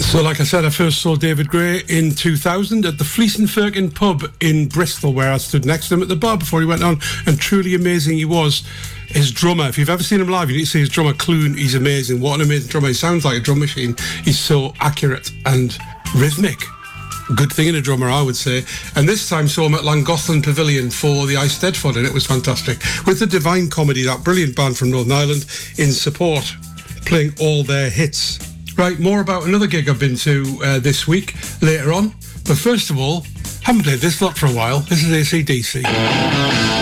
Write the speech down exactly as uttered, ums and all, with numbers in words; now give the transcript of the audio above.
So, like I said, I first saw David Gray in two thousand at the Fleece and Firkin pub in Bristol, where I stood next to him at the bar before he went on, and truly amazing he was. His drummer, if you've ever seen him live, you need to see his drummer, Clune. He's amazing. What an amazing drummer. He sounds like a drum machine. He's so accurate and rhythmic. Good thing in a drummer, I would say. And this time saw him at Llangollen Pavilion for the Eisteddfod, and it was fantastic. With the Divine Comedy, that brilliant band from Northern Ireland, in support, playing all their hits. Right, more about another gig I've been to uh, this week, later on. But first of all, haven't played this lot for a while. This is A C D C.